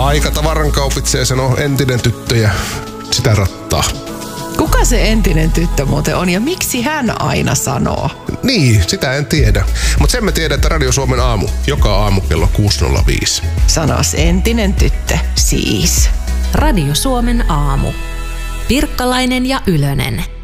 Aika tavaran kaupitsee, sanoo entinen tyttö ja sitä rattaa. Kuka se entinen tyttö muuten on ja miksi hän aina sanoo? Niin, sitä en tiedä. Mutta sen mä tiedän, että Radio Suomen aamu, joka aamu kello 6.05. Sanos entinen tyttö, siis. Radio Suomen aamu. Pirkkalainen ja Ylönen.